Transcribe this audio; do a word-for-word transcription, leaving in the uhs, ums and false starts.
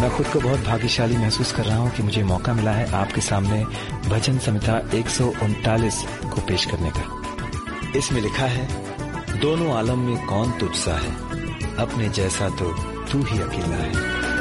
मैं खुद को बहुत भाग्यशाली महसूस कर रहा हूँ कि मुझे मौका मिला है आपके सामने भजन संहिता एक सौ उनतालीस को पेश करने का। इसमें लिखा है, दोनों आलम में कौन तुझसा है, अपने जैसा तो तू ही अकेला है।